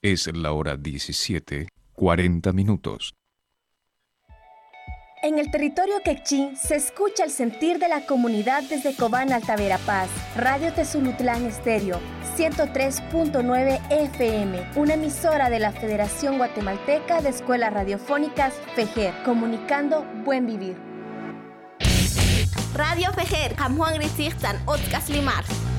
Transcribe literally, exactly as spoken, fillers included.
Es la hora diecisiete, cuarenta minutos. En el territorio quechí se escucha el sentir de la comunidad desde Cobán hasta Verapaz. Radio Tezulutlán Estéreo, ciento tres punto nueve F M, una emisora de la Federación Guatemalteca de Escuelas Radiofónicas FEJER, comunicando buen vivir. Radio FEJER, Juan Gritzigtan, Otkas Limar.